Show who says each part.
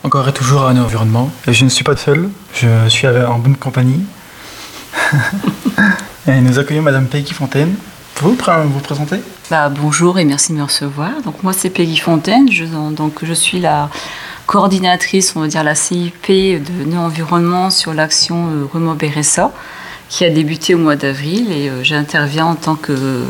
Speaker 1: encore et toujours à Environnement. Et je ne suis pas seul, je suis en bonne compagnie. Et nous accueillons Madame Peggy Fontaine. Pouvez-vous vous présenter ?
Speaker 2: Bonjour et merci de me recevoir. Donc moi c'est Peggy Fontaine, je suis la coordinatrice, on va dire la CIP de Neo-Environnement sur l'action Remobérer ça, qui a débuté au mois d'avril et j'interviens en tant que